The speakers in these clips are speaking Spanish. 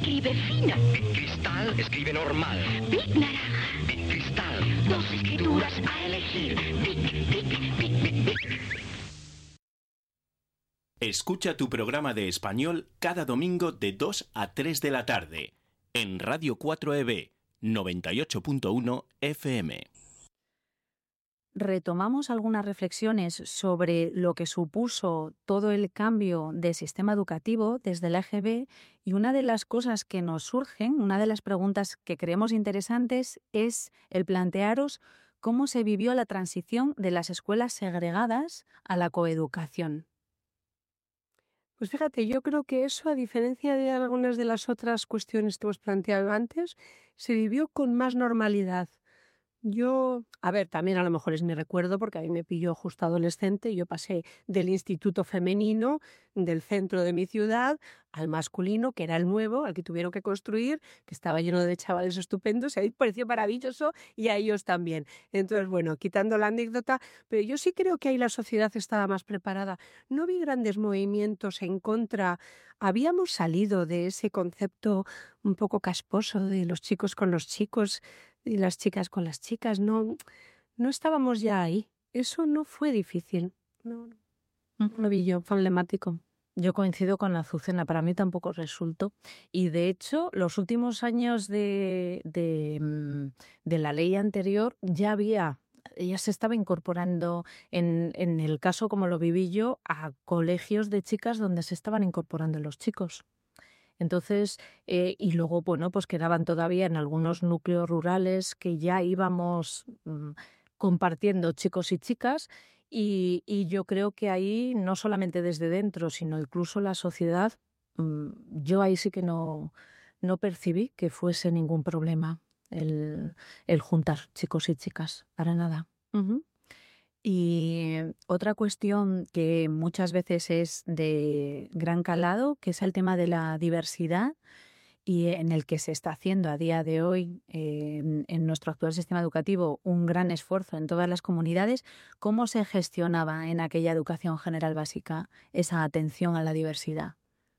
escribe fina. Big Cristal escribe normal. Big Naranja. Big Cristal. Dos escrituras a elegir. Big. Escucha tu programa de español cada domingo de 2 a 3 de la tarde en Radio 4EB 98.1 FM. Retomamos algunas reflexiones sobre lo que supuso todo el cambio de sistema educativo desde la EGB, y una de las cosas que nos surgen, una de las preguntas que creemos interesantes es el plantearos cómo se vivió la transición de las escuelas segregadas a la coeducación. Pues fíjate, yo creo que eso, a diferencia de algunas de las otras cuestiones que hemos planteado antes, se vivió con más normalidad. También a lo mejor es mi recuerdo, porque a mí me pilló justo adolescente. Yo pasé del instituto femenino del centro de mi ciudad al masculino, que era el nuevo, al que tuvieron que construir, que estaba lleno de chavales estupendos, y a mí me pareció maravilloso, y a ellos también. Entonces, bueno, quitando la anécdota, pero yo sí creo que ahí la sociedad estaba más preparada. No vi grandes movimientos en contra. Habíamos salido de ese concepto un poco casposo de los chicos con los chicos y las chicas con las chicas. No estábamos ya ahí. Eso no fue difícil. No lo vi yo, fue emblemático. Yo coincido con la Azucena, para mí tampoco resultó. Y de hecho, los últimos años de la ley anterior ya se estaba incorporando, en el caso como lo viví yo, a colegios de chicas donde se estaban incorporando los chicos. Entonces, y luego, bueno, pues quedaban todavía en algunos núcleos rurales que ya íbamos compartiendo chicos y chicas, y yo creo que ahí, no solamente desde dentro, sino incluso la sociedad, yo ahí sí que no percibí que fuese ningún problema el juntar chicos y chicas, para nada. Uh-huh. Y otra cuestión que muchas veces es de gran calado, que es el tema de la diversidad, y en el que se está haciendo a día de hoy en nuestro actual sistema educativo un gran esfuerzo en todas las comunidades. ¿Cómo se gestionaba en aquella educación general básica esa atención a la diversidad?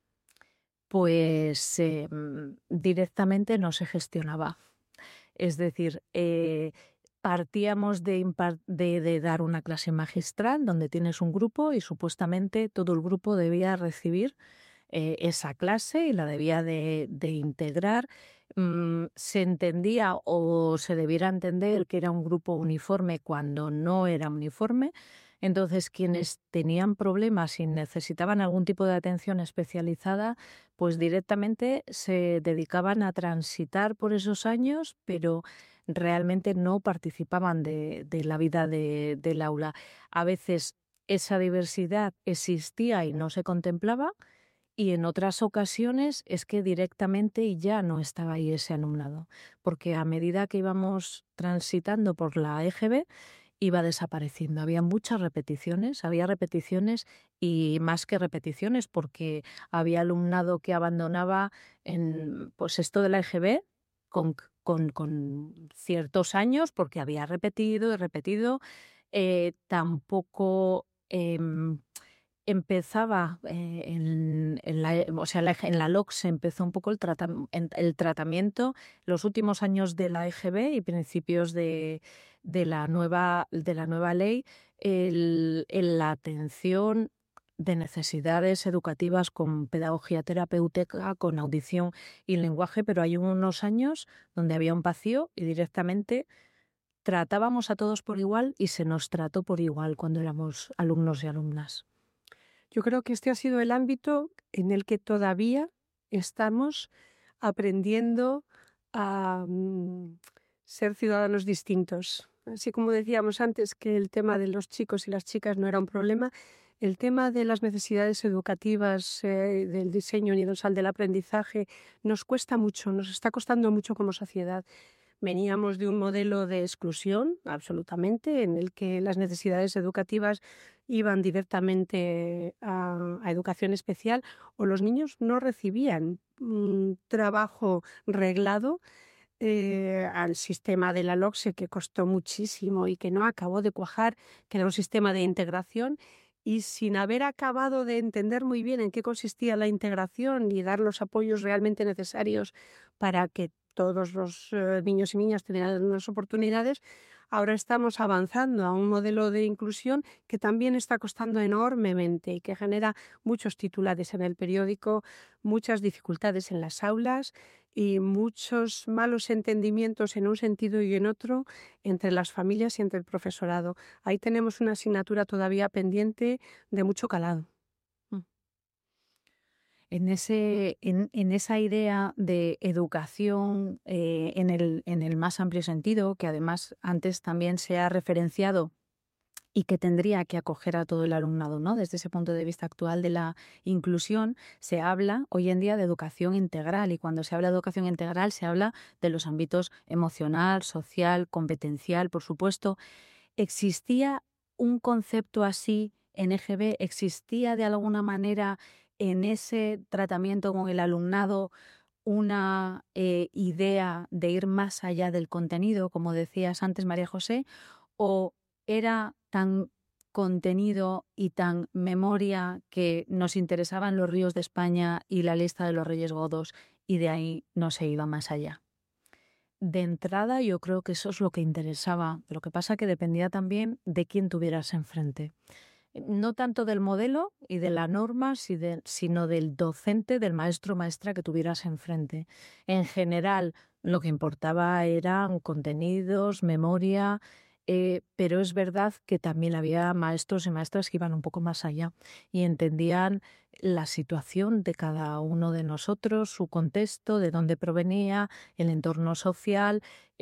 Pues directamente no se gestionaba. Es decir, partíamos de dar una clase magistral donde tienes un grupo y supuestamente todo el grupo debía recibir esa clase y la debía de integrar. Se entendía o se debiera entender que era un grupo uniforme cuando no era uniforme. Entonces, quienes tenían problemas y necesitaban algún tipo de atención especializada, pues directamente se dedicaban a transitar por esos años, pero realmente no participaban de la vida del aula. A veces esa diversidad existía y no se contemplaba, y en otras ocasiones es que directamente ya no estaba ahí ese alumnado, porque a medida que íbamos transitando por la EGB iba desapareciendo. Había muchas repeticiones, y más que repeticiones, porque había alumnado que abandonaba pues esto de la EGB con ciertos años, porque había repetido y repetido. Tampoco empezaba en la LOC se empezó un poco el tratamiento, los últimos años de la EGB y principios de la nueva ley, la atención de necesidades educativas con pedagogía terapéutica, con audición y lenguaje, pero hay unos años donde había un vacío y directamente tratábamos a todos por igual y se nos trató por igual cuando éramos alumnos y alumnas. Yo creo que este ha sido el ámbito en el que todavía estamos aprendiendo a ser ciudadanos distintos. Así como decíamos antes que el tema de los chicos y las chicas no era un problema, el tema de las necesidades educativas, del diseño universal del aprendizaje, nos cuesta mucho, nos está costando mucho como sociedad. Veníamos de un modelo de exclusión, absolutamente, en el que las necesidades educativas iban directamente a educación especial, o los niños no recibían un trabajo reglado al sistema de la LOCSE, que costó muchísimo y que no acabó de cuajar, que era un sistema de integración, y sin haber acabado de entender muy bien en qué consistía la integración y dar los apoyos realmente necesarios para que todos los niños y niñas tuvieran unas oportunidades, ahora estamos avanzando a un modelo de inclusión que también está costando enormemente y que genera muchos titulares en el periódico, muchas dificultades en las aulas y muchos malos entendimientos en un sentido y en otro entre las familias y entre el profesorado. Ahí tenemos una asignatura todavía pendiente de mucho calado. En esa idea de educación en el más amplio sentido, que además antes también se ha referenciado y que tendría que acoger a todo el alumnado, ¿no? Desde ese punto de vista actual de la inclusión, se habla hoy en día de educación integral, y cuando se habla de educación integral se habla de los ámbitos emocional, social, competencial, por supuesto. ¿Existía un concepto así en EGB? ¿Existía de alguna manera en ese tratamiento con el alumnado una idea de ir más allá del contenido, como decías antes, María José, o era tan contenido y tan memoria que nos interesaban los ríos de España y la lista de los Reyes Godos y de ahí no se iba más allá? De entrada yo creo que eso es lo que interesaba, lo que pasa que dependía también de quién tuvieras enfrente. No tanto del modelo y de la norma, sino del docente, del maestro o maestra que tuvieras enfrente. En general, lo que importaba eran contenidos, memoria, pero es verdad que también había maestros y maestras que iban un poco más allá y entendían la situación de cada uno de nosotros, su contexto, de dónde provenía, el entorno social,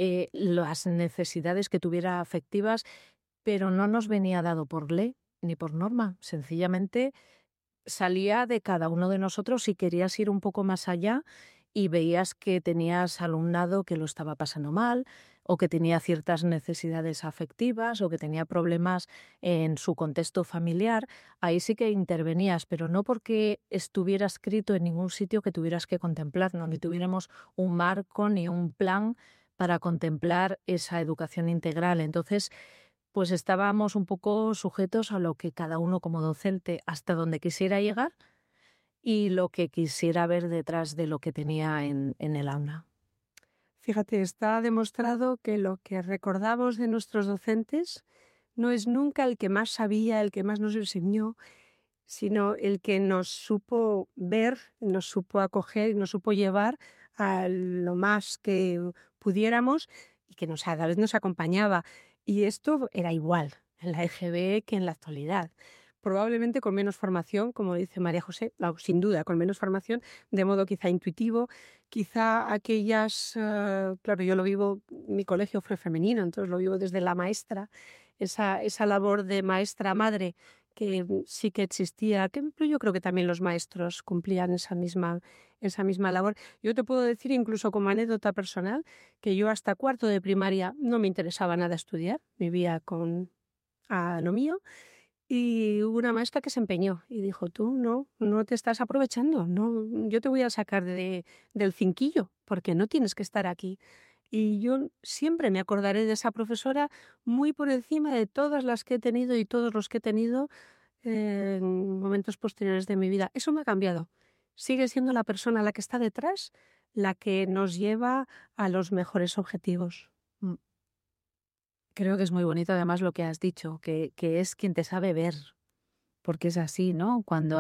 las necesidades que tuviera afectivas, pero no nos venía dado por ley ni por norma, sencillamente salía de cada uno de nosotros si querías ir un poco más allá y veías que tenías alumnado que lo estaba pasando mal o que tenía ciertas necesidades afectivas o que tenía problemas en su contexto familiar, ahí sí que intervenías, pero no porque estuviera escrito en ningún sitio que tuvieras que contemplarlo, ni tuviéramos un marco ni un plan para contemplar esa educación integral. Entonces, pues estábamos un poco sujetos a lo que cada uno como docente, hasta donde quisiera llegar y lo que quisiera ver detrás de lo que tenía en el aula. Fíjate, está demostrado que lo que recordamos de nuestros docentes no es nunca el que más sabía, el que más nos enseñó, sino el que nos supo ver, nos supo acoger y nos supo llevar a lo más que pudiéramos y que a la vez nos acompañaba. Y esto era igual en la EGB que en la actualidad. Probablemente con menos formación, como dice María José, sin duda, con menos formación, de modo quizá intuitivo, quizá aquellas, claro, yo lo vivo, mi colegio fue femenino, entonces lo vivo desde la maestra, esa labor de maestra-madre que sí que existía, que yo creo que también los maestros cumplían esa misma labor. Yo te puedo decir, incluso como anécdota personal, que yo hasta cuarto de primaria no me interesaba nada estudiar, vivía a lo mío, y hubo una maestra que se empeñó y dijo, tú no te estás aprovechando, no, yo te voy a sacar del cinquillo porque no tienes que estar aquí. Y yo siempre me acordaré de esa profesora muy por encima de todas las que he tenido y todos los que he tenido en momentos posteriores de mi vida. Eso me ha cambiado. Sigue siendo la persona, la que está detrás, la que nos lleva a los mejores objetivos. Creo que es muy bonito además lo que has dicho, que es quien te sabe ver, porque es así, ¿no? Cuando